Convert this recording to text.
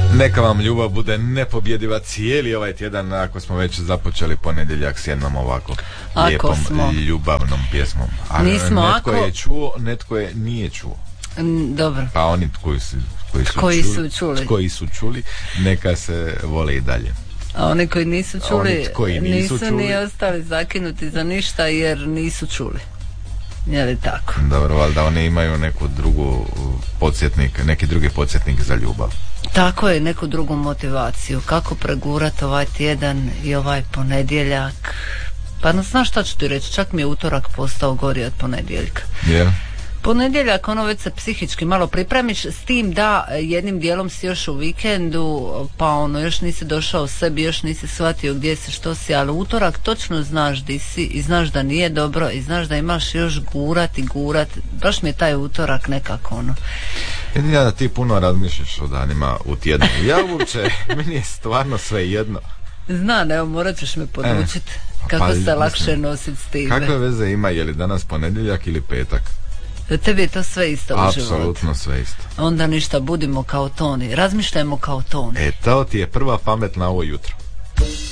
Neka vam ljubav bude nepobjediva cijeli ovaj tjedan, ako smo već započeli ponedjeljak s jednom ovako lijepom ljubavnom pjesmom. A netko je čuo, netko je nije čuo. Dobro. Pa oni koji su čuli, neka se vole i dalje. A oni koji nisu čuli, nisu ni ostali zakinuti za ništa jer nisu čuli. Je li tako? Dobro, valjda oni imaju neku drugu podsjetnik, neki drugi podsjetnik za ljubav. Tako je, neku drugu motivaciju. Kako pregurati ovaj tjedan i ovaj ponedjeljak. Pa znaš šta ću ti reći, čak mi je utorak postao gori od ponedjeljka. Yeah. Ponedjeljak, ono već se psihički malo pripremiš, s tim da jednim dijelom si još u vikendu, pa ono još nisi došao sebi, još nisi shvatio gdje si, što si, ali utorak točno znaš di si i znaš da nije dobro i znaš da imaš još gurat, baš mi je taj utorak nekako ono. Jedino da ti puno razmišljaš o danima u tjednu, ja uopće, meni je stvarno sve jedno. Znam, evo morat ćeš me podučiti kako se lakše nositi s time. Kakve veze ima, je li danas ponedjeljak ili petak? Tebi je to sve isto u životu. Apsolutno sve isto. Onda ništa, budimo kao Toni, razmišljajmo kao Toni. To ti je prva pamet na ovo jutro.